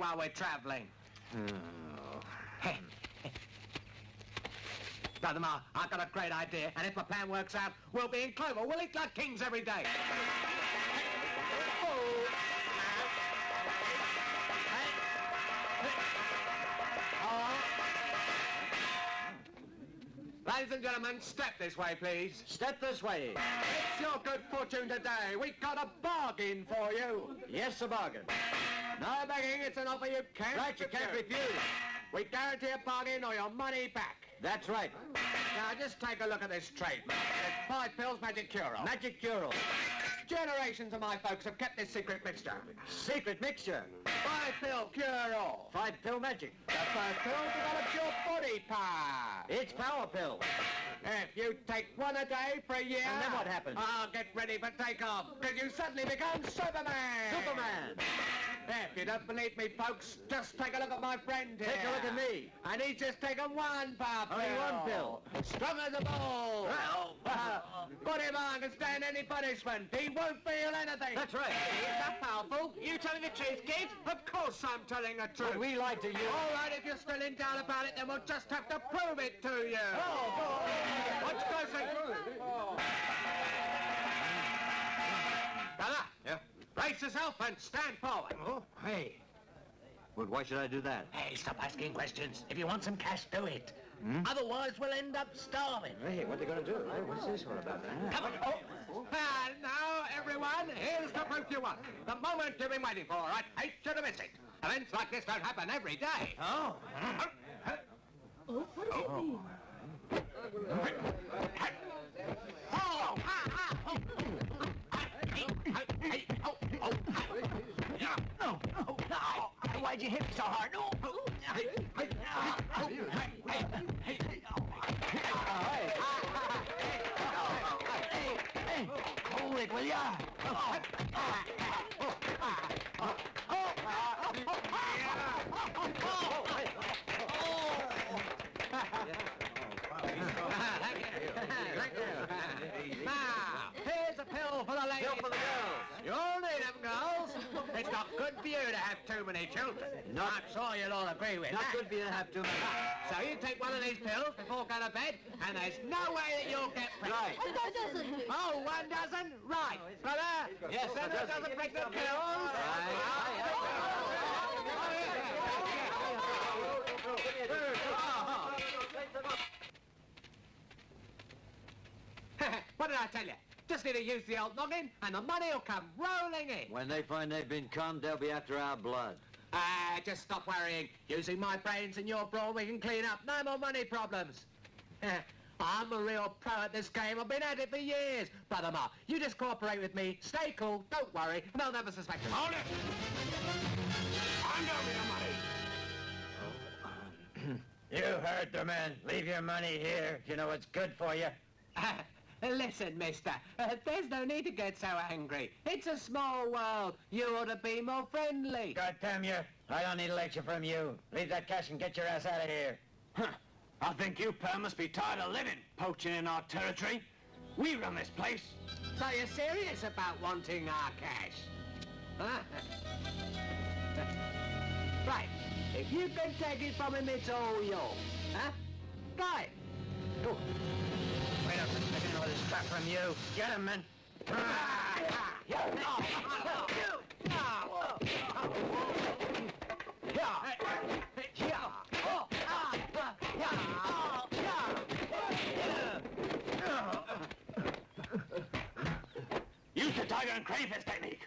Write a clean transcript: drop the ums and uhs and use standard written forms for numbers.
while we're travelling. Brother Ma, I've got a great idea, and if my plan works out, we'll be in Clover. We'll eat like kings every day. Ladies and gentlemen, step this way, please. Step this way. It's your good fortune today. We've got a bargain for you. Yes, a bargain. No begging, it's an offer you can't Right, you can't refuse. We guarantee a bargain or your money back. That's right. Now, just take a look at this treatment. It's 5 pills Magic Cure-All. Magic Cure-All. Generations of my folks have kept this secret mixture. Secret mixture. 5-pill Cure-All. 5-pill magic. The first pill develops your body power. It's Power Pill. If you take one a day for a year... And then what happens? I'll get ready for takeoff, because you suddenly become Superman. Superman. If you don't believe me, folks, just take a look at my friend here. Take a look at me. And he's just taken 1 power pill. Only 1 pill. Strong as a bull. Put him on and stand any punishment. He won't feel anything. That's right. Is that powerful? You telling the truth, kid? Of course I'm telling the truth. But we lied to you. All right, if you're still in doubt about it, then we'll just have to prove it to you. What's closing? Brother, brace yourself and stand forward. Oh, hey. But why should I do that? Hey, stop asking questions. If you want some cash, do it. Otherwise, we'll end up starving. Hey, what are they going to do? Hey, what's this all about? Come on. And now, everyone, here's the proof you want. The moment you've been waiting for, all right? Hate you to miss it. Events like this don't happen every day. Oh, what does it mean? Why'd you hit me so hard? hold it, will ya? Now, here's a pill for the ladies. Pill for the girls. You'll need them, girls. It's not good for you to have too many children. I'm sure you'll all agree with Not that. good for you to have too many. So you take one of these pills before going to bed, and there's no way that you'll get pregnant. Right. Oh, no, it doesn't. Oh, 1 dozen? Right. Brother? Yes, then a a dozen. dozen pregnant pills. What did I tell you? Just need to use the old noggin, and the money will come rolling in. When they find they've been conned, they'll be after our blood. Just stop worrying. Using my brains and your brawn, we can clean up. No more money problems. I'm a real pro at this game. I've been at it for years. Brother Ma, you just cooperate with me. Stay cool. Don't worry. And they'll never suspect us. Hold it! Hand over your money. You heard the man. Leave your money here. You know what's good for you. Listen, mister, there's no need to get so angry. It's a small world. You ought to be more friendly. God damn you. I don't need a lecture from you. Leave that cash and get your ass out of here. Huh. I think you, pal, must be tired of living, poaching in our territory. We run this place. So you're serious about wanting our cash? Huh? Right. If you can take it from him, it's all yours. Huh? Right. Wait up. I didn't know this crap from you. Get him, man. Use the tiger and crayfish technique.